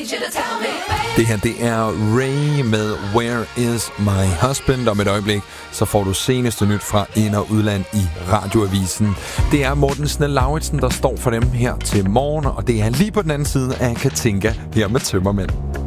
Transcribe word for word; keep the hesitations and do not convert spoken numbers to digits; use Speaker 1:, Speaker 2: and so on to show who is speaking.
Speaker 1: Det her, det er Ray med Where Is My Husband. Om et øjeblik, så får du seneste nyt fra ind- og udland i Radioavisen. Det er Morten Snell-Lauritsen, der står for dem her til morgen, og det er lige på den anden side af Katinka her med Tømmermænd.